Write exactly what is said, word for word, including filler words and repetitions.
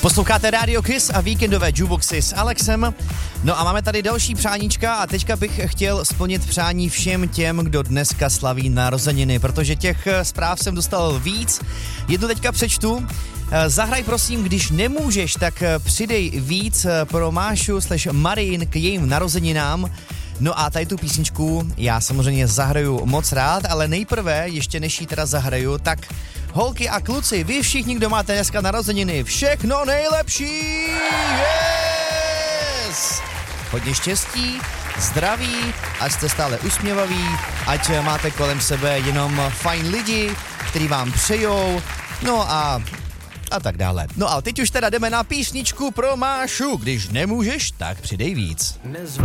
Posloucháte Radio Kiss a víkendové jukeboxy s Alexem. No a máme tady další přáníčka a teďka bych chtěl splnit přání všem těm, kdo dneska slaví narozeniny, protože těch zpráv jsem dostal víc. Jednu teďka přečtu. Zahraj prosím, když nemůžeš, tak přidej víc pro Mášu slash Marin k jejím narozeninám. No a tady tu písničku já samozřejmě zahraju moc rád, ale nejprve, ještě než ji teda zahraju, tak holky a kluci, vy všichni, kdo máte dneska narozeniny, všechno nejlepší! Yes! Hodně štěstí, zdraví, ať jste stále usměvaví, ať máte kolem sebe jenom fajn lidi, který vám přejou, no a a tak dále. No a teď už teda jdeme na písničku pro Mášu, když nemůžeš, tak přidej víc.